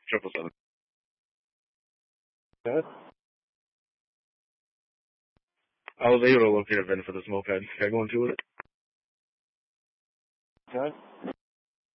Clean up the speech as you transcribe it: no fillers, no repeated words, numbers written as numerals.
777. Good. I was able to locate a VIN for this moped. Can I go into it? Good.